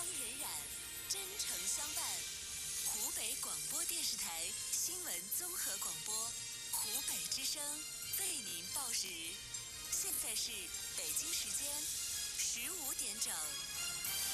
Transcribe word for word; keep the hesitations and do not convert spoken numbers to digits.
荏苒，真诚相伴。湖北广播电视台新闻综合广播，湖北之声为您报时。现在是北京时间十五点整。